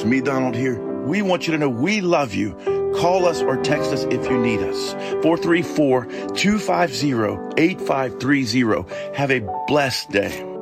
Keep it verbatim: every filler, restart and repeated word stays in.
It's me, Donald, here. We want you to know we love you. Call us or text us if you need us. four three four, two five zero, eight five three zero. Have a blessed day.